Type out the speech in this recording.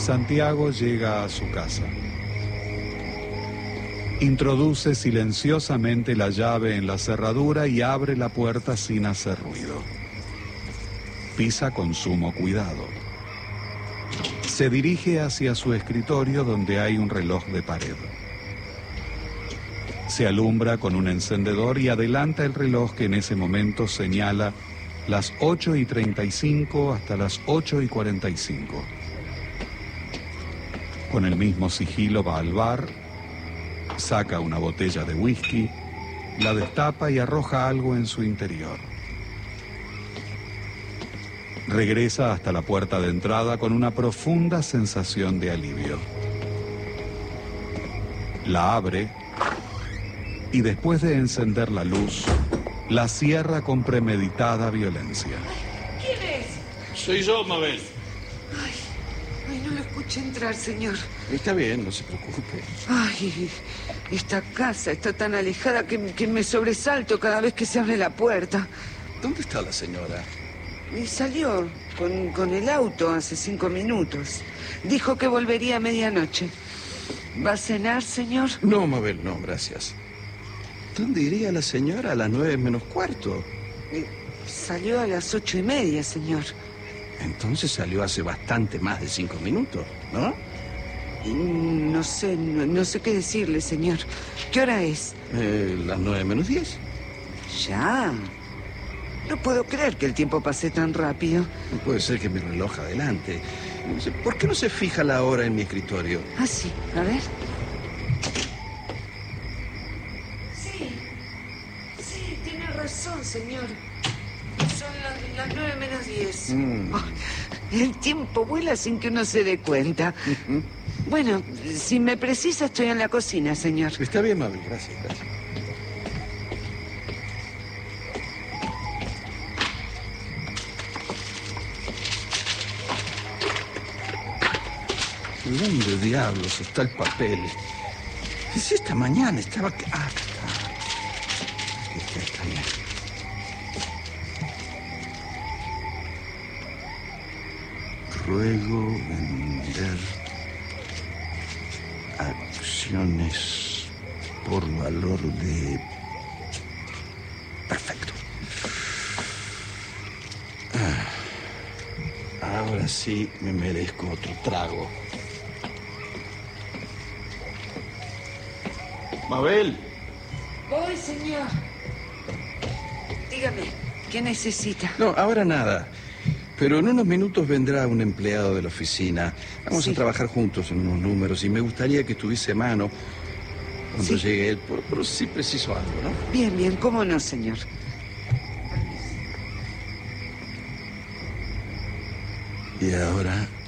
Santiago llega a su casa. Introduce silenciosamente la llave en la cerradura y abre la puerta sin hacer ruido. Pisa con sumo cuidado. Se dirige hacia su escritorio donde hay un reloj de pared. Se alumbra con un encendedor y adelanta el reloj que en ese momento señala las 8:35 hasta las 8:45. Con el mismo sigilo va al bar, saca una botella de whisky, la destapa y arroja algo en su interior. Regresa hasta la puerta de entrada con una profunda sensación de alivio. La abre y después de encender la luz, la cierra con premeditada violencia. ¿Quién es? Soy yo, Mabel. Ay, no lo escuché entrar, señor. Está bien, no se preocupe. Ay, esta casa está tan alejada que me sobresalto cada vez que se abre la puerta. ¿Dónde está la señora? Y salió con el auto hace 5 minutos. Dijo que volvería a medianoche. ¿Va a cenar, señor? No, Mabel, no, gracias. ¿Dónde iría la señora a las 9:45? Salió a las 8:30, señor. Entonces salió hace bastante más de 5 minutos, ¿no? No sé qué decirle, señor. ¿Qué hora es? Las 9:10. Ya. No puedo creer que el tiempo pase tan rápido. No puede ser que mi reloj adelante. No sé, ¿por qué no se fija la hora en mi escritorio? Ah, sí. A ver. Sí, tiene razón, señor. Son las 9:10. El tiempo vuela sin que uno se dé cuenta. Bueno, si me precisa, estoy en la cocina, señor. Está bien, Mabel, gracias. ¿Dónde diablos está el papel? Si esta mañana estaba... acá está. Está bien. Ruego vender acciones por valor de... Perfecto. Ahora sí me merezco otro trago. Mabel. Voy, señor. Dígame, ¿qué necesita? No, ahora nada. Pero en unos minutos vendrá un empleado de la oficina. Vamos a trabajar juntos en unos números y me gustaría que estuviese a mano cuando llegue él, por si preciso algo, ¿no? Bien, ¿cómo no, señor? Y ahora